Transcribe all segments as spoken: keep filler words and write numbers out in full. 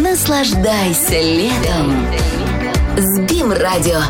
Наслаждайся летом с БИМ-радио.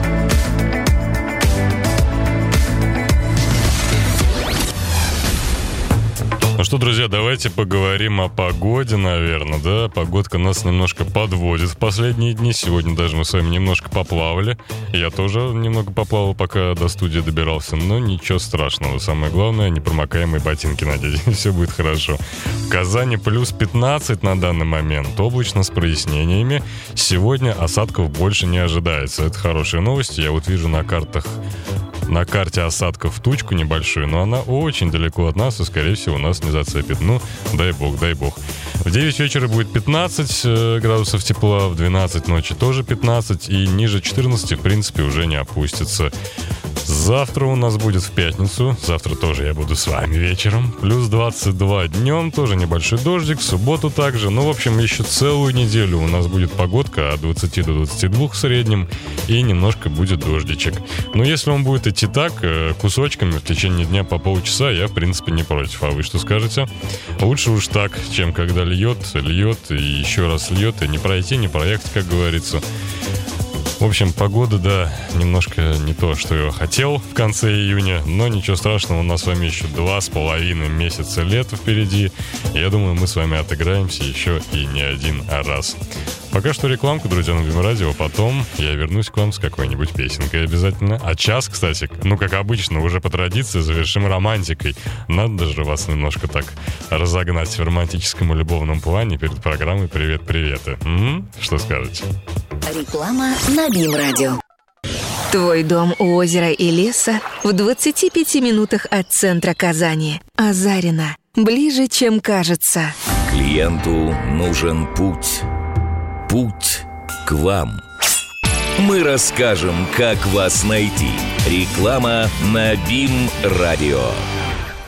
Ну что, друзья, давайте поговорим о погоде, наверное, да? Погодка нас немножко подводит в последние дни. Сегодня даже мы с вами немножко поплавали. Я тоже немного поплавал, пока до студии добирался. Но ничего страшного. Самое главное, непромокаемые ботинки надеть. Все будет хорошо. В Казани плюс пятнадцать на данный момент. Облачно с прояснениями. Сегодня осадков больше не ожидается. Это хорошая новость. Я вот вижу на картах... На карте осадков тучку небольшую, но она очень далеко от нас и, скорее всего, нас не зацепит. Ну, дай бог, дай бог. В девять вечера будет пятнадцать градусов тепла, в двенадцать ночи тоже пятнадцать, и ниже четырнадцати, в принципе, уже не опустится. Завтра у нас будет в пятницу, завтра тоже я буду с вами вечером, плюс двадцать два днем, тоже небольшой дождик, в субботу также. Ну, в общем, еще целую неделю у нас будет погодка от двадцати до двадцати двух в среднем, и немножко будет дождичек. Но если он будет идти так, кусочками в течение дня по полчаса, я, в принципе, не против. А вы что скажете? Лучше уж так, чем когда льет, льет и еще раз льет, и не пройти, не проехать, как говорится. В общем, погода, да, немножко не то, что я хотел в конце июня, но ничего страшного, у нас с вами еще два с половиной месяца лета впереди. Я думаю, мы с вами отыграемся еще и не один раз. Пока что рекламку, друзья, на БИМ-радио, потом я вернусь к вам с какой-нибудь песенкой обязательно. А час, кстати, ну, как обычно, уже по традиции завершим романтикой. Надо же вас немножко так разогнать в романтическом и любовном плане перед программой «Привет-приветы». М-м? Что скажете? Реклама на БИМ-радио. Твой дом у озера и леса в двадцати пяти минутах от центра Казани. Азарина. Ближе, чем кажется. Клиенту нужен путь. Путь к вам. Мы расскажем, как вас найти. Реклама на БИМ-радио.